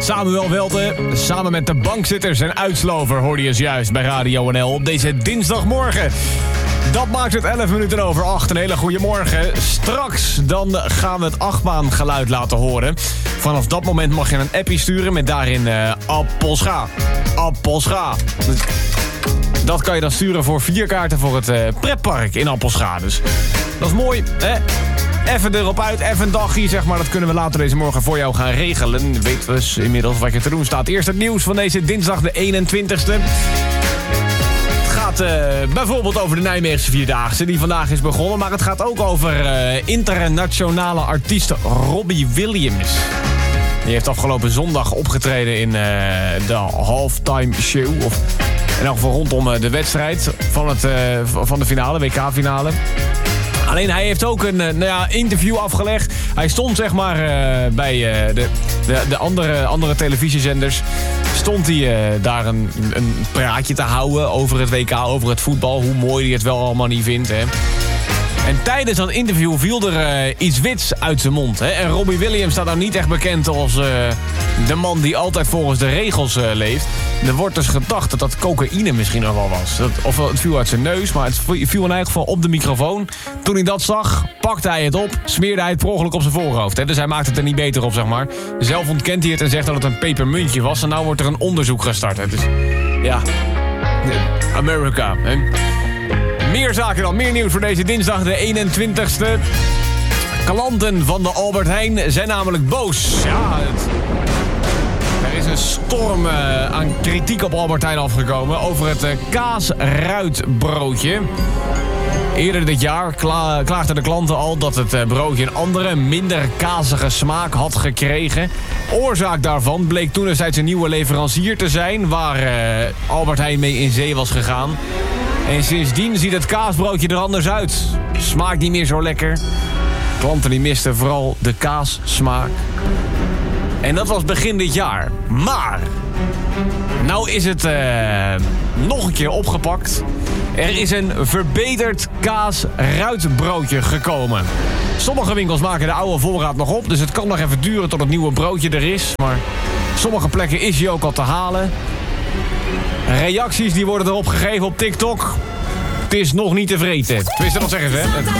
Samuel Welten, samen met de bankzitters en uitslover hoorde je juist bij Radio NL op deze dinsdagmorgen. Dat maakt het 11 minuten over 8. Een hele goede morgen. Straks dan gaan we het achtbaangeluid laten horen. Vanaf dat moment mag je een appie sturen met daarin Appelscha. Appelscha. Dat kan je dan sturen voor 4 kaarten voor het pretpark in Appelscha. Dus dat is mooi, hè? Even erop uit, even een dagje, zeg maar. Dat kunnen we later deze morgen voor jou gaan regelen. Weet dus inmiddels wat je te doen staat. Eerst het nieuws van deze dinsdag de 21ste. Het gaat bijvoorbeeld over de Nijmeegse Vierdaagse die vandaag is begonnen. Maar het gaat ook over internationale artiest Robbie Williams. Die heeft afgelopen zondag opgetreden in de halftime show. Of in elk geval rondom de wedstrijd van de finale, WK-finale. Alleen hij heeft ook een interview afgelegd. Hij stond zeg maar bij de andere televisiezenders. Stond hij daar een praatje te houden over het WK, over het voetbal. Hoe mooi hij het wel allemaal niet vindt, hè. En tijdens dat interview viel er iets wits uit zijn mond. Hè? En Robbie Williams staat nou niet echt bekend als de man die altijd volgens de regels leeft. Er wordt dus gedacht dat dat cocaïne misschien nog wel was. Of het viel uit zijn neus, maar het viel in ieder geval op de microfoon. Toen hij dat zag, pakte hij het op, smeerde hij het per ongeluk op zijn voorhoofd. Hè? Dus hij maakt het er niet beter op, zeg maar. Zelf ontkent hij het en zegt dat het een pepermuntje was. En nou wordt er een onderzoek gestart. Hè? Dus ja, Amerika, hè? Meer zaken dan, meer nieuws voor deze dinsdag de 21ste. Klanten van de Albert Heijn zijn namelijk boos. Ja, er is een storm aan kritiek op Albert Heijn afgekomen over het kaasruitbroodje. Eerder dit jaar klaagden de klanten al dat het broodje een andere, minder kazige smaak had gekregen. Oorzaak daarvan bleek toen destijds een nieuwe leverancier te zijn waar Albert Heijn mee in zee was gegaan. En sindsdien ziet het kaasbroodje er anders uit. Smaakt niet meer zo lekker. Klanten die misten vooral de kaassmaak. En dat was begin dit jaar. Maar nou is het nog een keer opgepakt. Er is een verbeterd kaasruitbroodje gekomen. Sommige winkels maken de oude voorraad nog op. Dus het kan nog even duren tot het nieuwe broodje er is. Maar sommige plekken is hij ook al te halen. Reacties die worden erop gegeven op TikTok. Het is nog niet te vreten. Tenminste, dat zeggen ze, hè?